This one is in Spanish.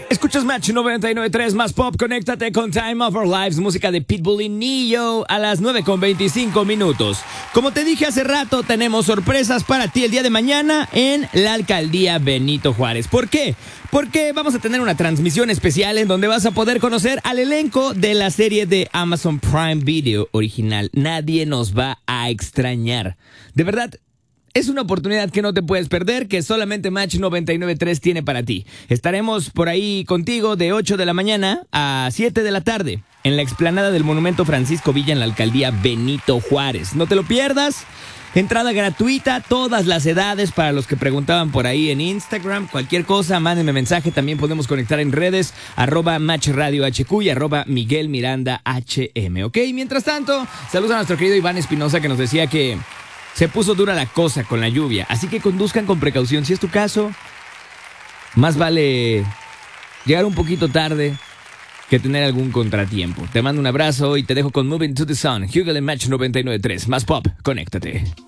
Escuchas Match 99.3 más pop, conéctate con Time of Our Lives, música de Pitbull y Neo a las 9:25 minutos. Como te dije hace rato, tenemos sorpresas para ti el día de mañana en la Alcaldía Benito Juárez. ¿Por qué? Porque vamos a tener una transmisión especial en donde vas a poder conocer al elenco de la serie de Amazon Prime Video original. Nadie nos va a extrañar. De verdad, es una oportunidad que no te puedes perder, que solamente Match 99.3 tiene para ti. Estaremos por ahí contigo de 8 de la mañana a 7 de la tarde en la explanada del Monumento Francisco Villa en la Alcaldía Benito Juárez. No te lo pierdas. Entrada gratuita, todas las edades para los que preguntaban por ahí en Instagram. Cualquier cosa, mándenme mensaje. También podemos conectar en redes, @MatchRadioHQ y @MiguelMirandaHM. ¿Ok? Mientras tanto, saludos a nuestro querido Iván Espinosa que nos decía que se puso dura la cosa con la lluvia, así que conduzcan con precaución. Si es tu caso, más vale llegar un poquito tarde que tener algún contratiempo. Te mando un abrazo y te dejo con Moving to the Sun, Hugel en Match 99.3. Más pop, conéctate.